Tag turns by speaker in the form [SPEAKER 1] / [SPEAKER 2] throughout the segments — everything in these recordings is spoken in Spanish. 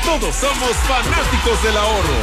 [SPEAKER 1] todos somos fanáticos del ahorro.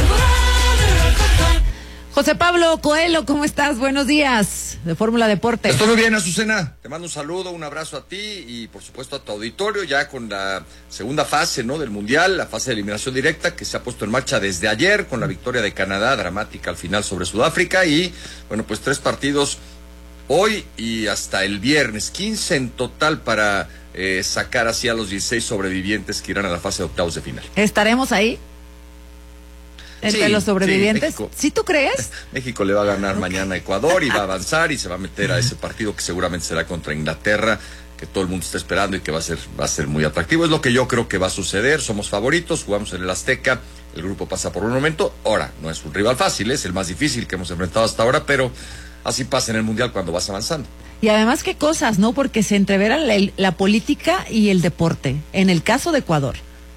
[SPEAKER 2] José Pablo Coelho, ¿cómo estás? Buenos días, de Fórmula Deporte.
[SPEAKER 3] Estoy muy bien, Azucena. Te mando un saludo, un abrazo a ti y por supuesto a tu auditorio, ya con la segunda fase, ¿no?, del Mundial, la fase de eliminación directa que se ha puesto en marcha desde ayer con la victoria de Canadá, dramática al final sobre Sudáfrica, y bueno, pues 3 partidos hoy y hasta el viernes, 15 en total para sacar así a los 16 sobrevivientes que irán a la fase de octavos de final.
[SPEAKER 2] ¿Estaremos ahí? Entre los sobrevivientes.
[SPEAKER 3] Sí,
[SPEAKER 2] ¿Sí tú crees?
[SPEAKER 3] México le va a ganar mañana a Ecuador y va a avanzar y se va a meter a ese partido que seguramente será contra Inglaterra, que todo el mundo está esperando y que va a ser muy atractivo. Es lo que yo creo que va a suceder. Somos favoritos, jugamos en el Azteca, el grupo pasa por un momento. Ahora, no es un rival fácil, es el más difícil que hemos enfrentado hasta ahora, pero así pasa en el Mundial cuando vas avanzando.
[SPEAKER 2] Y además, qué cosas, ¿no? Porque se entreveran la política y el deporte, en el caso de Ecuador.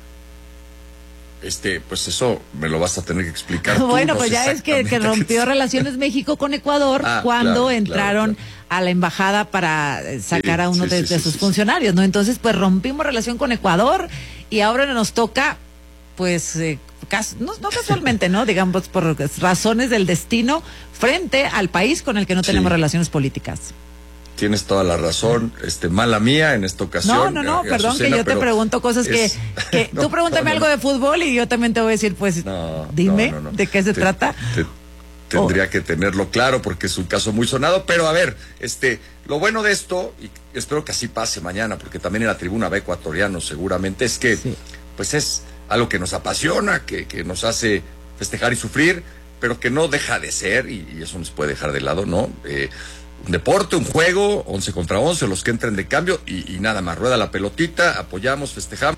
[SPEAKER 3] Pues eso me lo vas a tener que explicar tú.
[SPEAKER 2] Bueno,
[SPEAKER 3] no
[SPEAKER 2] pues ya es que rompió relaciones México con Ecuador cuando entraron a la embajada para sacar a uno de sus funcionarios, ¿no? Entonces, pues rompimos relación con Ecuador y ahora nos toca, pues, no casualmente, ¿no? Digamos, por razones del destino, frente al país con el que no tenemos relaciones políticas.
[SPEAKER 3] Tienes toda la razón, mala mía en esta ocasión.
[SPEAKER 2] No, perdón, Azucena, que yo te pregunto cosas que tú pregúntame algo de fútbol y yo también te voy a decir, pues, dime de qué se trata.
[SPEAKER 3] Tendría que tenerlo claro porque es un caso muy sonado, pero a ver, lo bueno de esto, y espero que así pase mañana, porque también en la tribuna va ecuatoriano seguramente, es que, pues es algo que nos apasiona, que nos hace festejar y sufrir, pero que no deja de ser, y eso nos puede dejar de lado, ¿no? Un deporte, un juego, 11 contra 11, los que entren de cambio y nada más, rueda la pelotita, apoyamos, festejamos.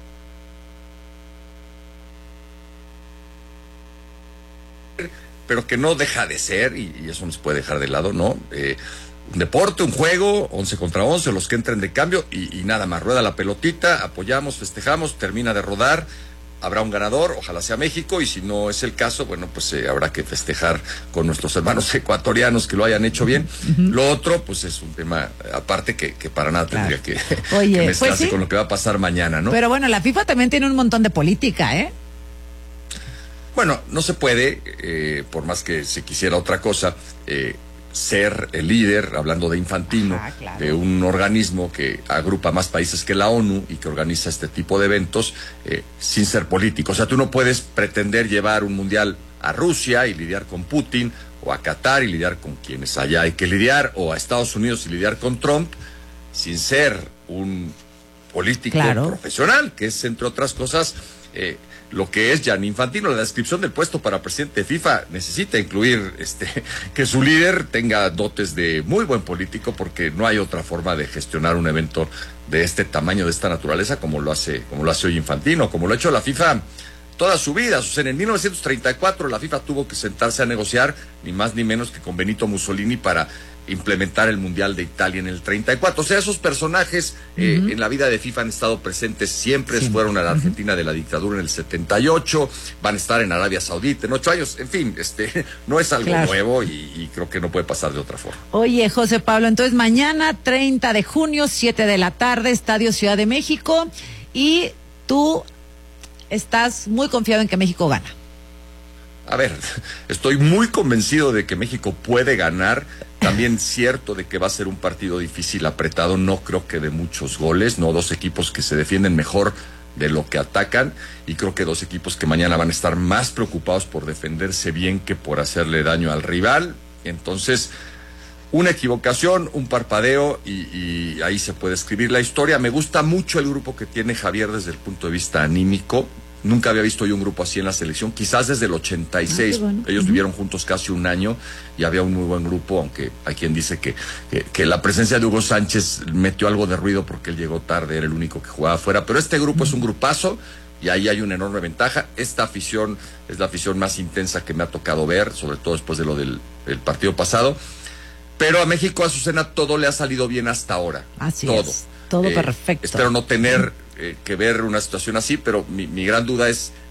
[SPEAKER 3] Pero que no deja de ser, y eso nos puede dejar de lado, ¿no? Un deporte, un juego, 11 contra 11, los que entren de cambio y nada más, rueda la pelotita, apoyamos, festejamos, termina de rodar. Habrá un ganador, ojalá sea México, y si no es el caso, bueno, pues habrá que festejar con nuestros hermanos ecuatorianos que lo hayan hecho bien. Lo otro, pues es un tema aparte que para nada tendría que mezclarse con lo que va a pasar mañana, ¿no?
[SPEAKER 2] Pero bueno, la FIFA también tiene un montón de política, ¿eh?
[SPEAKER 3] Bueno, no se puede, por más que se quisiera otra cosa, ser el líder, hablando de Infantino, de un organismo que agrupa más países que la ONU y que organiza este tipo de eventos, sin ser político. O sea, tú no puedes pretender llevar un mundial a Rusia y lidiar con Putin, o a Qatar y lidiar con quienes allá hay que lidiar, o a Estados Unidos y lidiar con Trump, sin ser un político profesional, que es, entre otras cosas, lo que es Gianni Infantino. La descripción del puesto para presidente de FIFA necesita incluir que su líder tenga dotes de muy buen político, porque no hay otra forma de gestionar un evento de este tamaño, de esta naturaleza, como lo hace hoy Infantino, como lo ha hecho la FIFA toda su vida. O sea, en 1934 la FIFA tuvo que sentarse a negociar ni más ni menos que con Benito Mussolini para implementar el Mundial de Italia en el 34. O sea, esos personajes en la vida de FIFA han estado presentes siempre. Fueron a la Argentina de la dictadura en el 78, van a estar en Arabia Saudita en 8 años. En fin, no es algo nuevo y creo que no puede pasar de otra forma.
[SPEAKER 2] Oye, José Pablo, entonces mañana 30 de junio, 7 de la tarde, Estadio Ciudad de México, y tú estás muy confiado en que México gana.
[SPEAKER 3] A ver, estoy muy convencido de que México puede ganar. También cierto de que va a ser un partido difícil, apretado, no creo que de muchos goles, no, 2 equipos que se defienden mejor de lo que atacan, y creo que 2 equipos que mañana van a estar más preocupados por defenderse bien que por hacerle daño al rival. Entonces, una equivocación, un parpadeo y ahí se puede escribir la historia. Me gusta mucho el grupo que tiene Javier desde el punto de vista anímico. Nunca había visto yo un grupo así en la selección, quizás desde el 86. Ellos vivieron juntos casi un año y había un muy buen grupo, aunque hay quien dice que la presencia de Hugo Sánchez metió algo de ruido porque él llegó tarde, era el único que jugaba afuera. Pero este grupo es un grupazo y ahí hay una enorme ventaja. Esta afición es la afición más intensa que me ha tocado ver, sobre todo después de lo del partido pasado. Pero a México, Azucena, todo le ha salido bien hasta ahora.
[SPEAKER 2] Así es. Todo perfecto.
[SPEAKER 3] Espero no tener que ver una situación así, pero mi gran duda es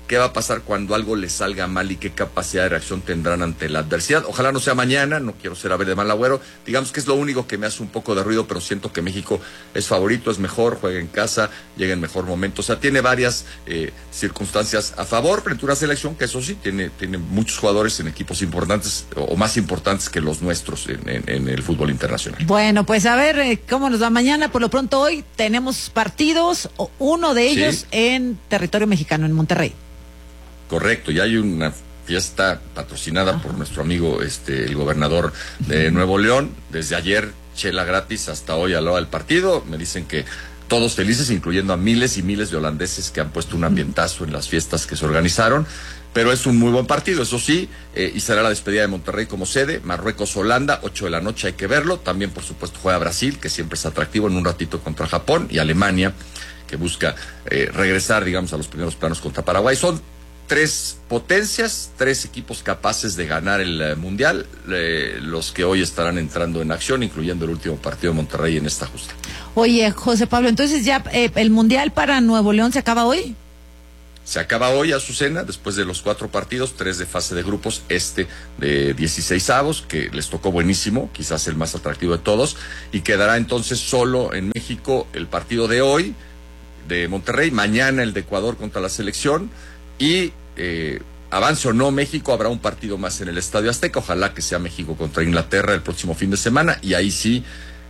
[SPEAKER 3] qué va a pasar cuando algo les salga mal y qué capacidad de reacción tendrán ante la adversidad. Ojalá no sea mañana, no quiero ser ave de mal agüero, digamos que es lo único que me hace un poco de ruido, pero siento que México es favorito, es mejor, juega en casa, llega en mejor momento, o sea, tiene varias circunstancias a favor frente a una selección que eso sí, tiene muchos jugadores en equipos importantes o más importantes que los nuestros en el fútbol internacional.
[SPEAKER 2] Bueno, pues a ver cómo nos va mañana. Por lo pronto hoy tenemos partidos, uno de ellos en territorio mexicano, en Monterrey.
[SPEAKER 3] Correcto, ya hay una fiesta patrocinada por nuestro amigo el gobernador de Nuevo León. Desde ayer, chela gratis hasta hoy a la hora del partido. Me dicen que todos felices, incluyendo a miles y miles de holandeses que han puesto un ambientazo en las fiestas que se organizaron. Pero es un muy buen partido, eso sí, y será la despedida de Monterrey como sede. Marruecos-Holanda, 8 de la noche, hay que verlo. También, por supuesto, juega Brasil, que siempre es atractivo, en un ratito contra Japón, y Alemania, que busca regresar, digamos, a los primeros planos contra Paraguay. Son 3 potencias, 3 equipos capaces de ganar el Mundial, los que hoy estarán entrando en acción, incluyendo el último partido de Monterrey en esta justa.
[SPEAKER 2] Oye, José Pablo, entonces ya el Mundial para Nuevo León se acaba hoy.
[SPEAKER 3] Se acaba hoy, Azucena, después de los 4 partidos, 3 de fase de grupos, de 16avos, que les tocó buenísimo, quizás el más atractivo de todos, y quedará entonces solo en México el partido de hoy, de Monterrey, mañana el de Ecuador contra la selección, y avance o no México, habrá un partido más en el Estadio Azteca, ojalá que sea México contra Inglaterra el próximo fin de semana, y ahí sí,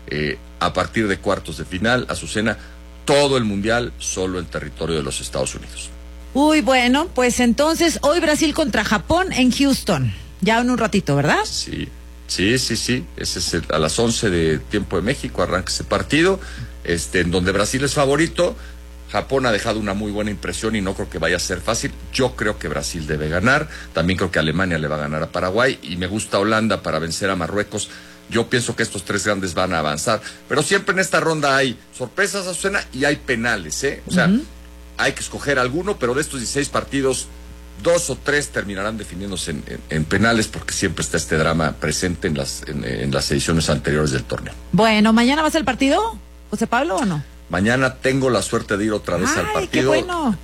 [SPEAKER 3] a partir de cuartos de final, Azucena, todo el Mundial solo en territorio de los Estados Unidos.
[SPEAKER 2] Uy, bueno, pues entonces hoy Brasil contra Japón en Houston, ya en un ratito, ¿verdad?
[SPEAKER 3] Sí, ese es a las 11 de tiempo de México, arranca ese partido, en donde Brasil es favorito. Japón ha dejado una muy buena impresión y no creo que vaya a ser fácil. Yo creo que Brasil debe ganar, también creo que Alemania le va a ganar a Paraguay, y me gusta Holanda para vencer a Marruecos. Yo pienso que estos 3 grandes van a avanzar, pero siempre en esta ronda hay sorpresas, Azucena, y hay penales, o sea, hay que escoger alguno, pero de estos 16 partidos, 2 o 3 terminarán definiéndose en penales, porque siempre está este drama presente en las ediciones anteriores del torneo.
[SPEAKER 2] Bueno, ¿mañana va a ser el partido, José Pablo, o no?
[SPEAKER 3] Mañana tengo la suerte de ir otra vez al partido.
[SPEAKER 2] ¡Qué bueno!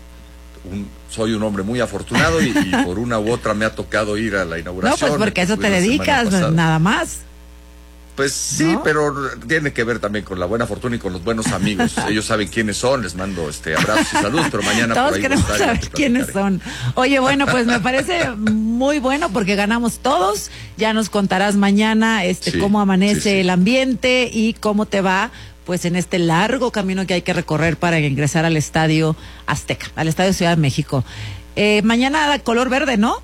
[SPEAKER 3] Soy un hombre muy afortunado y por una u otra me ha tocado ir a la inauguración.
[SPEAKER 2] No, pues porque eso te dedicas, nada más.
[SPEAKER 3] Pues sí, ¿no? Pero tiene que ver también con la buena fortuna y con los buenos amigos. Ellos saben quiénes son, les mando abrazos y saludos, pero mañana
[SPEAKER 2] todos
[SPEAKER 3] por ahí
[SPEAKER 2] queremos saber quiénes son. Oye, bueno, pues me parece muy bueno porque ganamos todos. Ya nos contarás mañana cómo amanece el ambiente y cómo te va pues en este largo camino que hay que recorrer para ingresar al Estadio Azteca, al Estadio Ciudad de México. Mañana color verde, ¿no?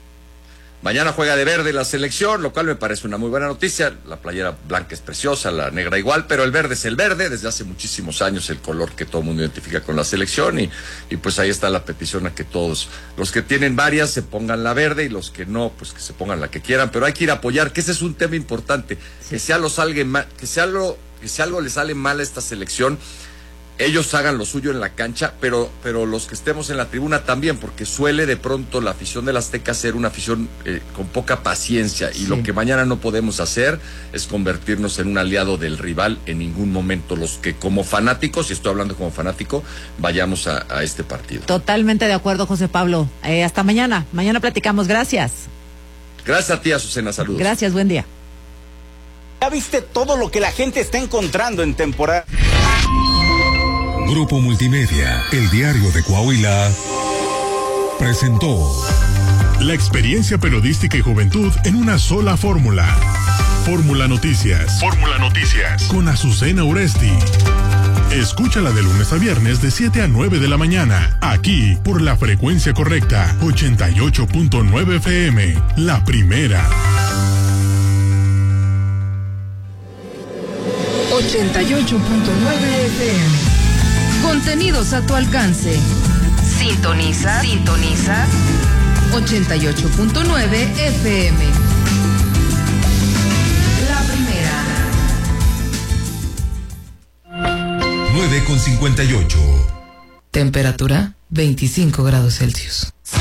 [SPEAKER 3] Mañana juega de verde la selección, lo cual me parece una muy buena noticia. La playera blanca es preciosa, la negra igual, pero el verde es el verde, desde hace muchísimos años el color que todo el mundo identifica con la selección, y pues ahí está la petición a que todos los que tienen varias se pongan la verde y los que no, pues que se pongan la que quieran, pero hay que ir a apoyar, que ese es un tema importante, que si algo le sale mal a esta selección, ellos hagan lo suyo en la cancha, pero los que estemos en la tribuna también, porque suele de pronto la afición del Azteca ser una afición con poca paciencia, y lo que mañana no podemos hacer es convertirnos en un aliado del rival en ningún momento, los que como fanáticos, y estoy hablando como fanático, vayamos a este partido.
[SPEAKER 2] Totalmente de acuerdo, José Pablo. Hasta mañana platicamos, gracias.
[SPEAKER 3] Gracias a ti, Azucena, saludos.
[SPEAKER 2] Gracias, buen día.
[SPEAKER 4] ¿Ya viste todo lo que la gente está encontrando en temporada?
[SPEAKER 5] Grupo Multimedia, el diario de Coahuila, presentó la experiencia periodística y juventud en una sola fórmula. Fórmula Noticias. Fórmula Noticias. Con Azucena Uresti. Escúchala de lunes a viernes de 7 a 9 de la mañana, aquí por la frecuencia correcta, 88.9 FM, la primera.
[SPEAKER 6] 88.9 FM. Contenidos a tu alcance. Sintoniza 88.9 FM. La primera.
[SPEAKER 5] 9:58.
[SPEAKER 6] Temperatura 25 grados Celsius.